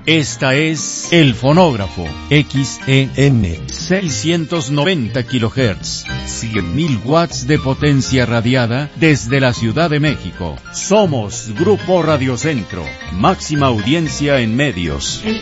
Esta es El Fonógrafo, XEM, 690 kHz, 100.000 watts de potencia radiada desde la Ciudad de México. Somos Grupo Radio Centro, máxima audiencia en medios.